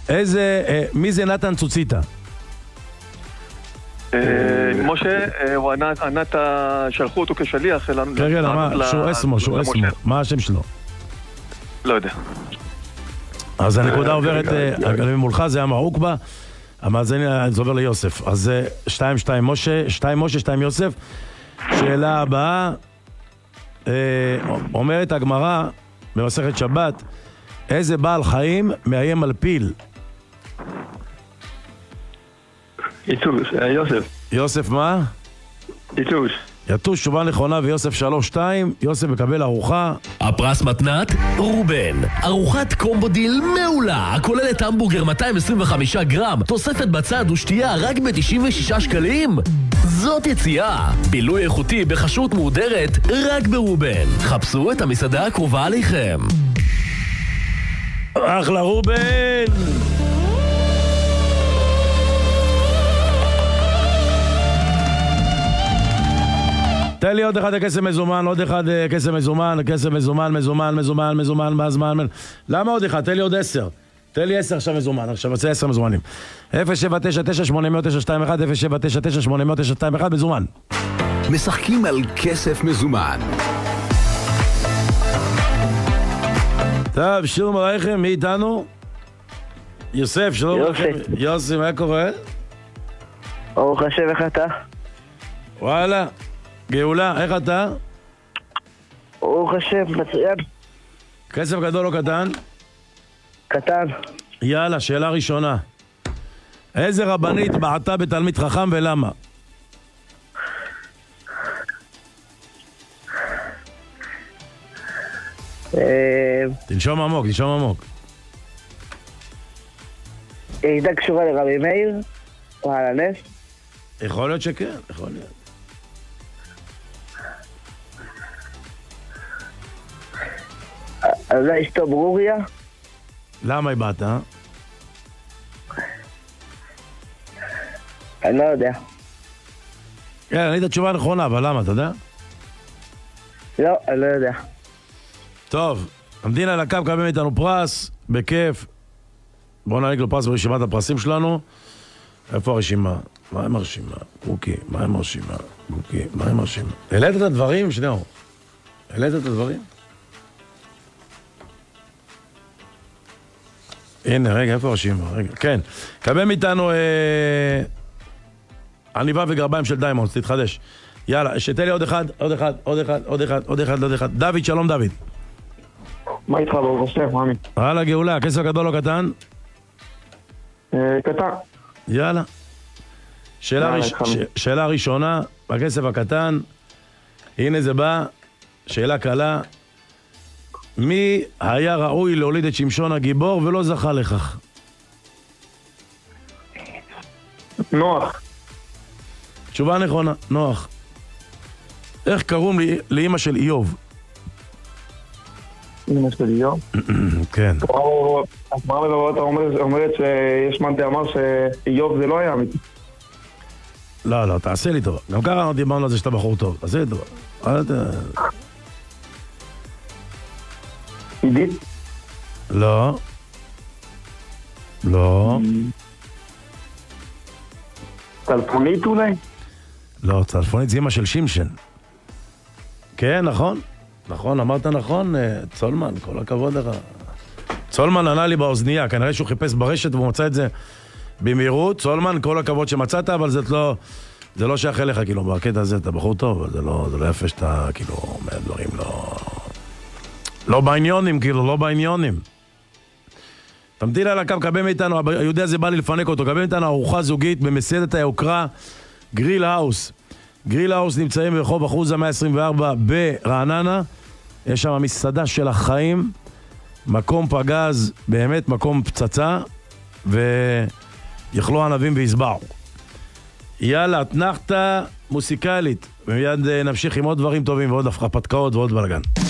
מי זה נתן צוציטה? משה, הוא ענת, שלחו אותו כשליח. כן, שהוא אסמו. מה השם שלו? לא יודע. אז הנקודה עוברת, מולך זה אמר עוקבה, אבל זה עובר ליוסף. אז 2-2 משה, 2 משה, 2 יוסף. שאלה הבאה, אומרת הגמרא במסכת שבת, איזה בעל חיים מאיים על פיל? יתוש, יוסף. יוסף מה? יתוש. יתוש, תשובה נכונה, ויוסף 3-2, יוסף מקבל ארוחה. הפרס מתנת רובן, ארוחת קומבו דיל מעולה, הכוללת המבורגר 225 גרם, תוספת בצד ושתייה רק ב-96 שקלים. זאת יציאה, בילוי איכותי בחשות מודרת רק ברובן. חפשו את המסעדה הקרובה עליכם. אחלה רובן! תן לי עוד אחד כסף מזומן, עוד אחד כסף מזומן, מזומן, מה? למה עוד אחד? תן לי עוד 10. תן לי 10 עכשיו מזומן, עכשיו יוצא 10 מזומנים. 0799-800-921, 0799-800-921, מזומן. משחקים על כסף מזומן. טוב, שלום עליכם, מי איתנו? יוסף, שלום עליכם. יוסי, מה קורה? ברוך השם, איך אתה? וואלה, גאולה, איך אתה? ברוך השם, מצוין. כסף גדול או קטן? קטן. יאללה, שאלה ראשונה. איזה רבנית בעטה בתלמיד חכם ולמה? תנשום עמוק. הייתה קשורה לרבי מאיר? או על הנס? יכול להיות שכן, יכול להיות. אז זה אשתו ברוריה? למה היא בעטה? אני לא יודע. כן, אני את התשובה הנכונה, אבל למה, אתה יודע? לא, אני לא יודע. טוב, המדינה לקה מקבל מאיתנו פרס, בכיף. בואו נעניק לו פרס ברשימת הפרסים שלנו. איפה הרשימה? מה עם הרשימה? קוקי, מה עם הרשימה? קוקי, מה עם הרשימה? העלית את הדברים? שניאור. העלית את הדברים? הנה, רגע, איפה הרשימה? רגע, כן. קבל מאיתנו עניבה וגרביים של דיימונדס, תתחדש. יאללה, שתן לי עוד אחד. דוד, שלום דוד. מה איתך ברוך השם, מאמי? הלאה גאולה, כסף גדול או קטן? קטן. יאללה. שאלה ראשונה, בכסף הקטן, הנה זה בא, שאלה קלה. מי היה ראוי להוליד את שמשון הגיבור ולא זכה לכך? נוח. תשובה נכונה, נוח. איך קראו לאמא של איוב? אמא של איוב? כן. הגמרא בבאות אומרת שיש מאן דאמר שאיוב זה לא היה אמיתי. לא, תעשה לי טוב. גם ככה דיברנו על זה שאתה בחור טוב. תעשה לי טוב. עידית? לא. צלפונית אולי? לא, צלפונית זה אמא של שמשן. כן, נכון. נכון, אמרת נכון, צולמן, כל הכבוד לך. צולמן ענה לי באוזנייה, כנראה שהוא חיפש ברשת והוא מצא את זה במהירות. צולמן, כל הכבוד שמצאת, אבל זה לא שייך אליך, כאילו, בקטע הזה אתה בחור טוב, אבל זה לא יפה שאתה, כאילו, אומר דברים לא בעניונים, כאילו, לא בעניונים. תמתין על הקו, קבל מאיתנו, היהודי הזה בא לי לפנק אותו, קבל מאיתנו ארוחה זוגית במסעדת היוקרה, גריל האוס. גריל האוס נמצאים ברחוב אחוזה 124 ברעננה, יש שם מסעדה של החיים, מקום פגז, באמת מקום פצצה, ויכלו ענבים ויסבעו. יאללה, תנחתה מוסיקלית, ומיד נמשיך עם עוד דברים טובים ועוד הפתקאות ועוד בלגן.